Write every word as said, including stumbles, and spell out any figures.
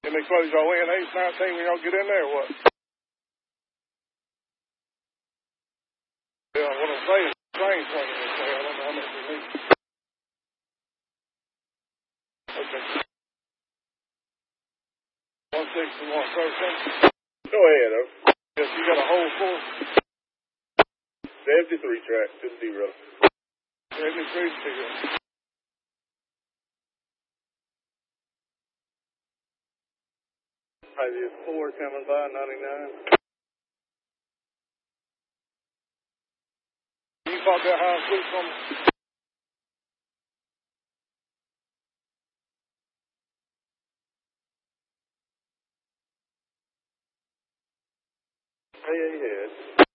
Can they close y'all in eight nineteen when y'all get in there or what? Yeah, what I'm saying, train swinging this way. I don't know how much they need. Okay. one sixty-one, thirteen. Go ahead, though. Yes, you got a hole for it? seventy-three track, two zero. seventy-three, zero. Previous four coming by, ninety-nine. Can you pop that high switch from me? Hey, hey, hey.